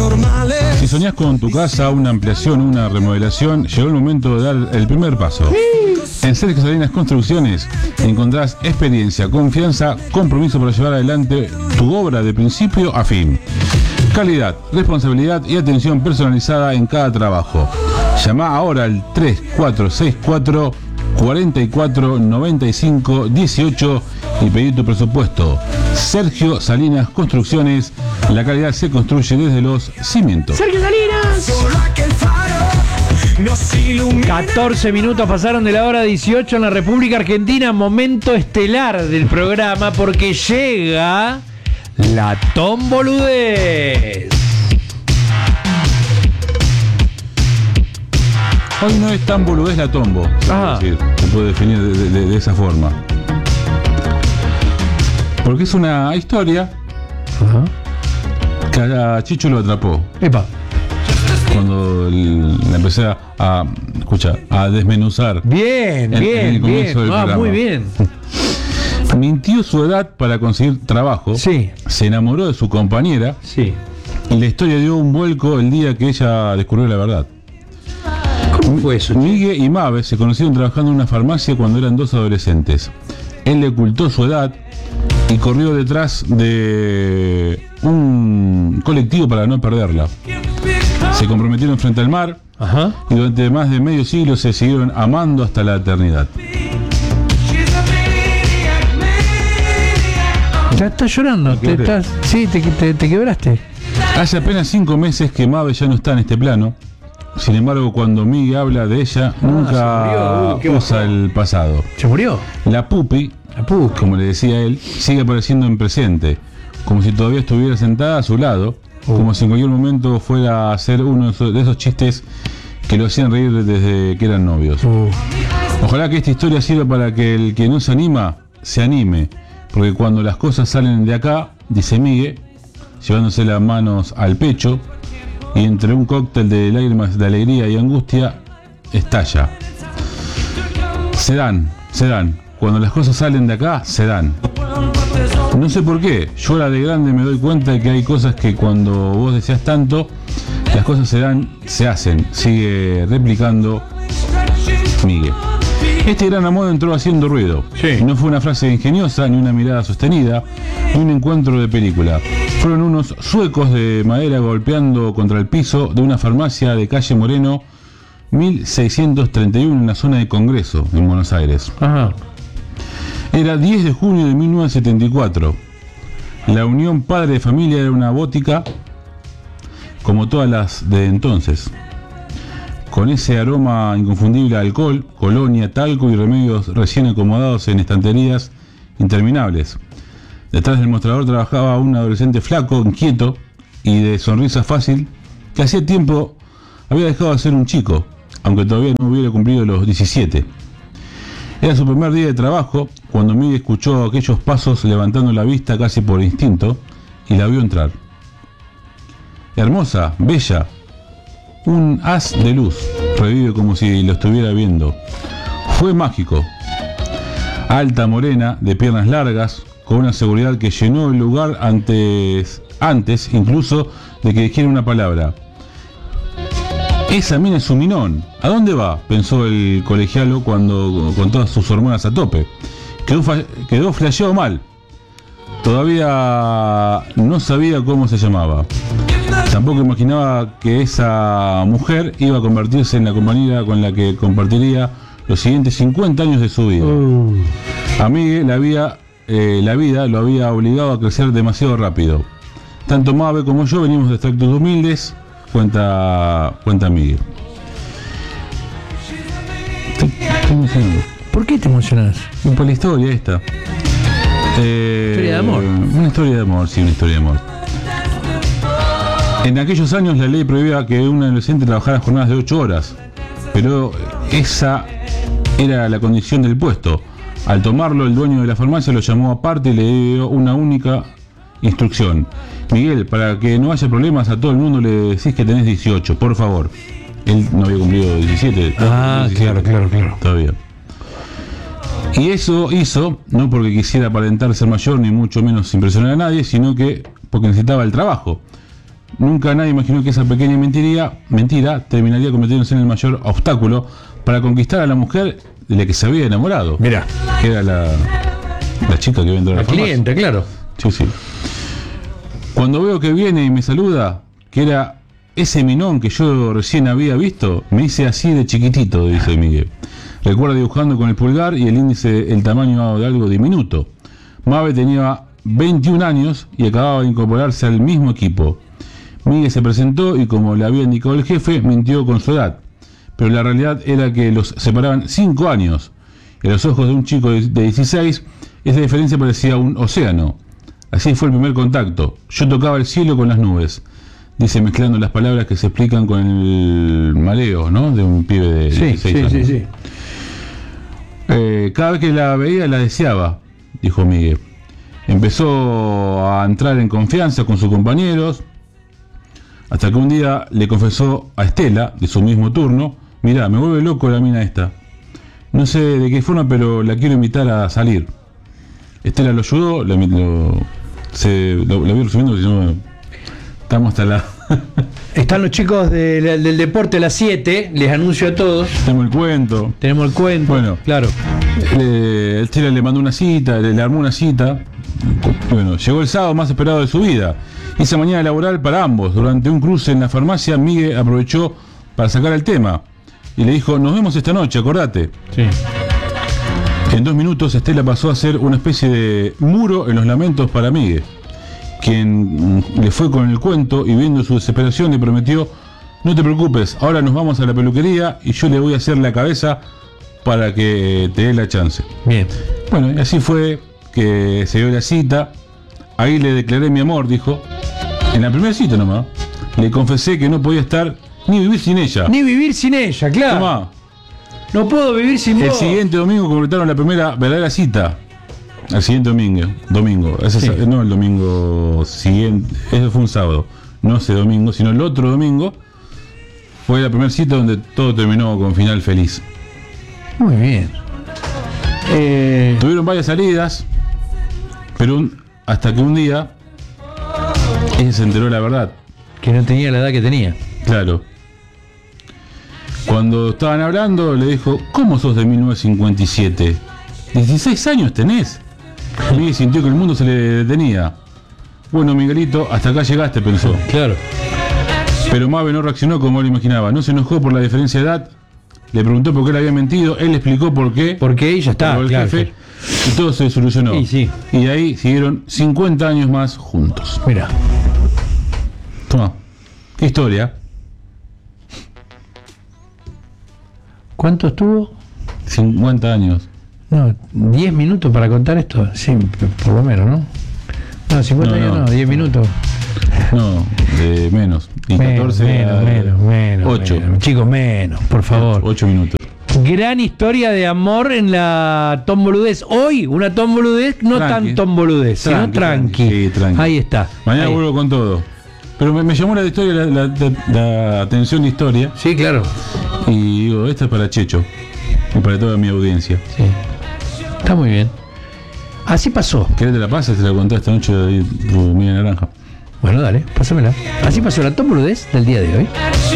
Si soñás con tu casa, una ampliación, una remodelación, llegó el momento de dar el primer paso. En Sergio Salinas Construcciones encontrás experiencia, confianza, compromiso para llevar adelante tu obra de principio a fin. Calidad, responsabilidad y atención personalizada en cada trabajo. Llama ahora al 3464 44 95 18 y pedí tu presupuesto. Sergio Salinas Construcciones, la calidad se construye desde los cimientos. ¡Sergio Salinas! 14 minutos pasaron de la hora 18 en la República Argentina. Momento estelar del programa porque llega la tomboludez. Hoy no es tan boludez la tombo, se puede definir de esa forma. Porque es una historia que a Chicho lo atrapó. Epa. Cuando la empecé a desmenuzar. Bien. Muy bien. Mintió su edad para conseguir trabajo. Sí. Se enamoró de su compañera. Sí. Y la historia dio un vuelco el día que ella descubrió la verdad. ¿Cómo fue eso? Miguel y Mabe se conocieron trabajando en una farmacia cuando eran dos adolescentes. Él le ocultó su edad y corrió detrás de un colectivo para no perderla. Se comprometieron frente al mar. Ajá. Y durante más de medio siglo se siguieron amando hasta la eternidad. Ya estás llorando. Te quebraste. Hace apenas 5 meses que Mabe ya no está en este plano. Sin embargo, cuando Miguel habla de ella, nunca usa el pasado. ¿Se murió? La pupi, como le decía él, sigue apareciendo en presente, como si todavía estuviera sentada a su lado, como si en cualquier momento fuera a hacer uno de esos chistes que lo hacían reír desde que eran novios. Ojalá que esta historia sirva para que el que no se anima, se anime, porque cuando las cosas salen de acá, dice Miguel, llevándose las manos al pecho, y entre un cóctel de lágrimas de alegría y angustia, estalla. Se dan. Cuando las cosas salen de acá, se dan. No sé por qué, yo ahora de grande me doy cuenta de que hay cosas que cuando vos deseas tanto, las cosas se dan, se hacen. Sigue replicando Miguel. Este gran amor entró haciendo ruido. Sí. No fue una frase ingeniosa, ni una mirada sostenida, ni un encuentro de película. Fueron unos suecos de madera golpeando contra el piso de una farmacia de calle Moreno, 1631, en la zona de Congreso, en Buenos Aires. Ajá. Era 10 de junio de 1974. La unión padre de familia era una botica, como todas las de entonces, con ese aroma inconfundible a alcohol, colonia, talco y remedios recién acomodados en estanterías interminables. Detrás del mostrador trabajaba un adolescente flaco, inquieto y de sonrisa fácil, que hacía tiempo había dejado de ser un chico, aunque todavía no hubiera cumplido los 17. Era su primer día de trabajo cuando Miguel escuchó aquellos pasos levantando la vista casi por instinto y la vio entrar. Hermosa, bella, un haz de luz, revive como si lo estuviera viendo. Fue mágico. Alta, morena, de piernas largas, con una seguridad que llenó el lugar antes incluso de que dijera una palabra. Esa mina es un minón. ¿A dónde va?, pensó el colegialo cuando con todas sus hormonas a tope. Quedó flasheado mal. Todavía no sabía cómo se llamaba. Tampoco imaginaba que esa mujer iba a convertirse en la compañera con la que compartiría los siguientes 50 años de su vida. A Miguel la vida lo había obligado a crecer demasiado rápido. Tanto Mabe como yo venimos de extractos humildes, cuenta Miguel. Estoy emocionado. ¿Por qué te emocionas? Por la historia esta. ¿Historia de amor? Una historia de amor, sí, una historia de amor. En aquellos años la ley prohibía que un adolescente trabajara jornadas de 8 horas, pero esa era la condición del puesto. Al tomarlo, el dueño de la farmacia lo llamó aparte y le dio una única instrucción. Miguel, para que no haya problemas, a todo el mundo le decís que tenés 18, por favor. Él no había cumplido 17. Ah, 17, claro. Todavía. Y eso hizo, no porque quisiera aparentar ser mayor, ni mucho menos impresionar a nadie, sino que porque necesitaba el trabajo. Nunca nadie imaginó que esa pequeña mentira terminaría convirtiéndose en el mayor obstáculo para conquistar a la mujer de la que se había enamorado. Mirá. Que era la chica que vendrá a la farmacia. Cliente, claro. Sí, sí. Cuando veo que viene y me saluda, que era ese minón que yo recién había visto, me hice así de chiquitito, dice Miguel. Recuerda dibujando con el pulgar y el índice el tamaño de algo diminuto. Mabe tenía 21 años y acababa de incorporarse al mismo equipo. Miguel se presentó y, como le había indicado el jefe, mintió con su edad. Pero la realidad era que los separaban 5 años. En los ojos de un chico de 16, esa diferencia parecía un océano. Así fue el primer contacto. Yo tocaba el cielo con las nubes. Dice, mezclando las palabras que se explican con el mareo, ¿no? De un pibe de 16 años. Sí. Cada vez que la veía la deseaba, dijo Miguel. Empezó a entrar en confianza con sus compañeros, hasta que un día le confesó a Estela, de su mismo turno, mirá, me vuelve loco la mina esta. No sé de qué forma, pero la quiero invitar a salir. Estela lo ayudó, lo vio resumiendo, si no, estamos hasta la... Están los chicos del deporte a las 7, les anuncio a todos. Tenemos el cuento. Bueno, claro. Estela le mandó una cita, le armó una cita. Bueno, llegó el sábado más esperado de su vida. Esa mañana laboral para ambos. Durante un cruce en la farmacia, Miguel aprovechó para sacar el tema y le dijo, nos vemos esta noche, acordate. Sí. En 2 minutos Estela pasó a ser una especie de muro en los lamentos para Miguel, quien le fue con el cuento y, viendo su desesperación, le prometió, no te preocupes, ahora nos vamos a la peluquería y yo le voy a hacer la cabeza para que te dé la chance. Bien. Bueno, y así fue que se dio la cita. Ahí le declaré mi amor, dijo. En la primera cita nomás. Le confesé que no podía estar ni vivir sin ella. Ni vivir sin ella, claro. Tomá. No puedo vivir sin vos. El siguiente domingo completaron la primera verdadera cita. El siguiente domingo. Ese Sí. No el domingo siguiente, ese fue un sábado. No ese domingo, sino el otro domingo. Fue la primera cita donde todo terminó con final feliz. Muy bien. Tuvieron varias salidas, pero hasta que un día ella se enteró de la verdad. Que no tenía la edad que tenía. Claro. Cuando estaban hablando, le dijo, ¿cómo sos de 1957? 16 años tenés. Miguel sintió que el mundo se le detenía. Bueno, Miguelito, hasta acá llegaste, pensó. Claro. Pero Mabe no reaccionó como él imaginaba. No se enojó por la diferencia de edad. Le preguntó por qué le había mentido. Él le explicó por qué. Porque ella está, el claro. jefe. Y todo se solucionó. Sí. Y de ahí siguieron 50 años más juntos. Mira. Toma. Qué historia. ¿Cuánto estuvo? 50 años. No, 10 minutos para contar esto. Sí, por lo menos, ¿no? No, 50 años no, 10 minutos. No, de menos. Y 14 menos. 8. Chicos, menos, por favor. 8 minutos. Gran historia de amor en la tomboludez. Hoy, una tomboludez, no Tranqui. tan tomboludez, sino tranqui. Sí, tranqui. Ahí está. Mañana Ahí. vuelvo con todo. Pero me llamó la historia, la atención de historia. Sí, claro. Y digo, esta es para Checho. Y para toda mi audiencia. Sí. Está muy bien. Así pasó. ¿Querés te la pasas? Te la conté esta noche de media naranja. Bueno, dale, pásamela. Así pasó la tomboludez del día de hoy.